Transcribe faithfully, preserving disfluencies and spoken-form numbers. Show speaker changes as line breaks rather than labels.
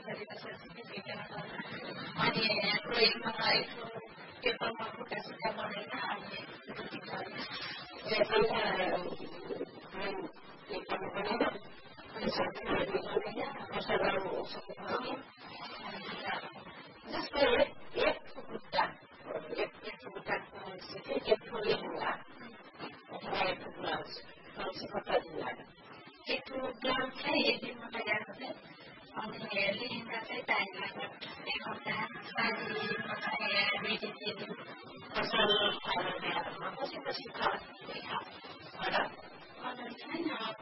cerita sertifikat ani proyek mga ito kita mengaplikasi mereka hanya ketika jadi kita mengenal misalnya di dunia masalah seperti just proyek ya sebutan proyek yang sebutan sedikit kuliah proyek kelas kalau seperti itu dalam saya di mana Only in the time they contact study reading personal and most of the cars they have. But on the China